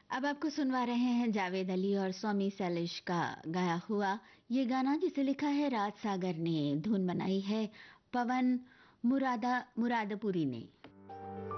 अब आपको सुनवा रहे हैं जावेद अली और स्वामी सैलिश का गाया हुआ ये गाना, जिसे लिखा है राज सागर ने, धुन बनाई है पवन मुरादापुरी ने।